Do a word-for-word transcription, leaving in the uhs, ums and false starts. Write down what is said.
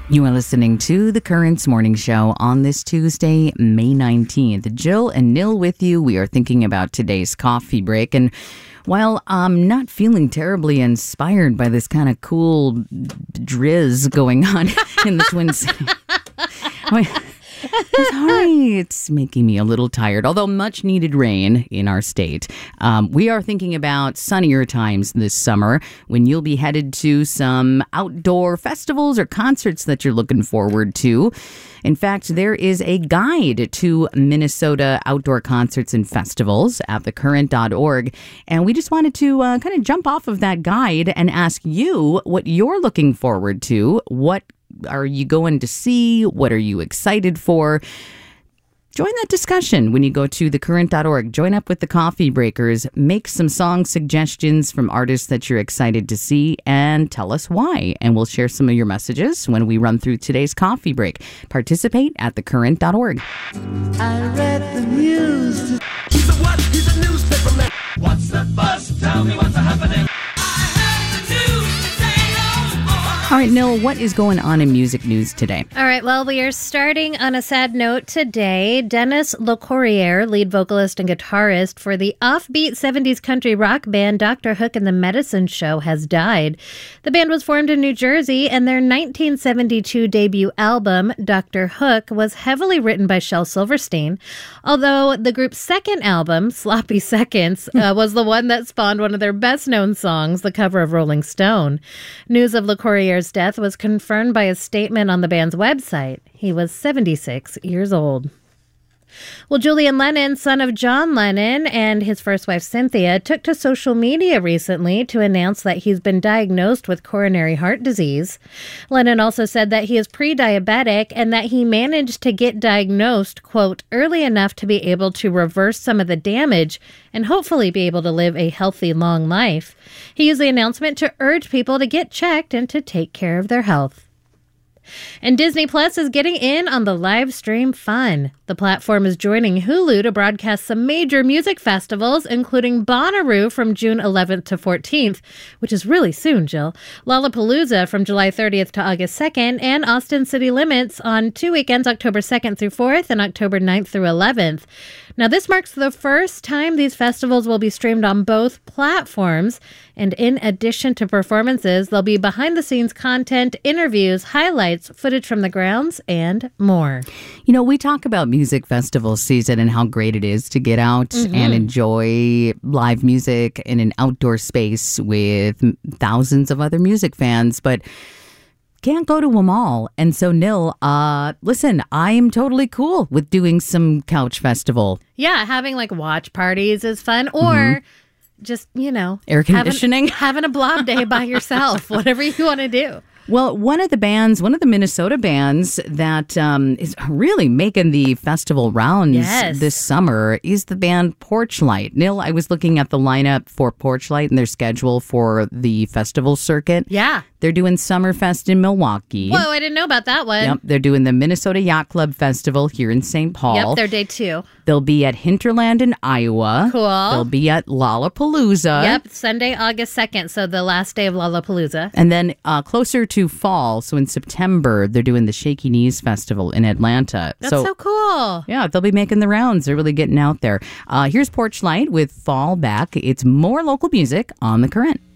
You are listening to The Currents Morning Show on this Tuesday, May nineteenth. Jill and Nil with you. We are thinking about today's coffee break. And while I'm not feeling terribly inspired by this kind of cool drizz going on in the Twin Cities, sorry, it's making me a little tired, although much needed rain in our state. Um, we are thinking about sunnier times this summer when you'll be headed to some outdoor festivals or concerts that you're looking forward to. In fact, there is a guide to Minnesota outdoor concerts and festivals at the current dot org. And we just wanted to uh, kind of jump off of that guide and ask you what you're looking forward to. What are you going to see? What are you excited for? Join that discussion when you go to the current dot org. Join up with the Coffee Breakers. Make some song suggestions from artists that you're excited to see and tell us why. And we'll share some of your messages when we run through today's coffee break. Participate at the current dot org. I read the news. He's a what? He's a newspaper man. What's the buzz? Tell me what's happening. All right, Nil, what is going on in music news today? All right, well, we are starting on a sad note today. Dennis LeCourrier, lead vocalist and guitarist for the offbeat seventies country rock band Doctor Hook and the Medicine Show, has died. The band was formed in New Jersey, and their nineteen seventy-two debut album, Doctor Hook, was heavily written by Shel Silverstein, although the group's second album, Sloppy Seconds, uh, was the one that spawned one of their best-known songs, the cover of Rolling Stone. News of LeCourrier's death was confirmed by a statement on the band's website. He was seventy-six years old. Well, Julian Lennon, son of John Lennon and his first wife Cynthia, took to social media recently to announce that he's been diagnosed with coronary heart disease. Lennon also said that he is pre-diabetic and that he managed to get diagnosed, quote, early enough to be able to reverse some of the damage and hopefully be able to live a healthy, long life. He used the announcement to urge people to get checked and to take care of their health. And Disney Plus is getting in on the live stream fun. The platform is joining Hulu to broadcast some major music festivals, including Bonnaroo from June eleventh to fourteenth, which is really soon, Jill, Lollapalooza from July thirtieth to August second, and Austin City Limits on two weekends, October second through fourth and October ninth through eleventh. Now, this marks the first time these festivals will be streamed on both platforms. And in addition to performances, there'll be behind-the-scenes content, interviews, highlights, footage from the grounds, and more. You know, we talk about music festival season and how great it is to get out mm-hmm. and enjoy live music in an outdoor space with thousands of other music fans, but can't go to them all. And so, Nil, uh, listen, I am totally cool with doing some couch festival. Yeah, having like watch parties is fun, or mm-hmm. just, you know, air conditioning, having, having a blob day by yourself, whatever you want to do. Well, one of the bands, one of the Minnesota bands that um, is really making the festival rounds yes. this summer is the band Porchlight. Nil, I was looking at the lineup for Porchlight and their schedule for the festival circuit. Yeah. They're doing Summerfest in Milwaukee. Whoa, I didn't know about that one. Yep, they're doing the Minnesota Yacht Club Festival here in Saint Paul. Yep, they're day two. They'll be at Hinterland in Iowa. Cool. They'll be at Lollapalooza. Yep, Sunday, August second, so the last day of Lollapalooza. And then uh, closer to fall, so in September, they're doing the Shaky Knees Festival in Atlanta. That's so, so cool. Yeah, they'll be making the rounds. They're really getting out there. Uh, here's Porchlight with Fall Back. It's more local music on The Current.